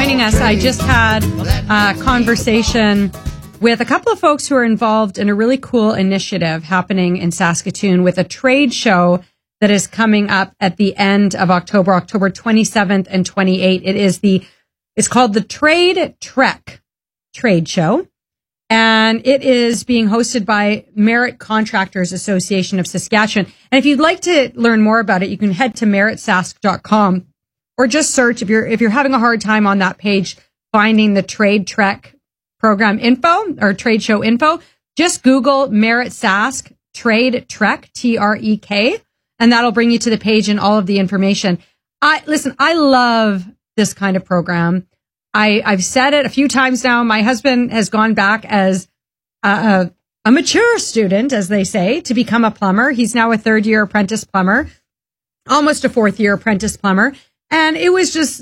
joining us. I just had a conversation with a couple of folks who are involved in a really cool initiative happening in Saskatoon with a trade show that is coming up at the end of October 27th and 28th. It's called the Trade Trek Trade Show, and it is being hosted by Merit Contractors Association of Saskatchewan. And if you'd like to learn more about it, you can head to meritsask.com or just search if you're having a hard time on that page finding the Trade Trek program info or trade show info. Just Google Merit Sask Trade Trek, TREK, and that'll bring you to the page and all of the information. I love this kind of program. I've said it a few times now. My husband has gone back as a mature student, as they say, to become a plumber. He's now a third-year apprentice plumber, almost a fourth-year apprentice plumber. And it was just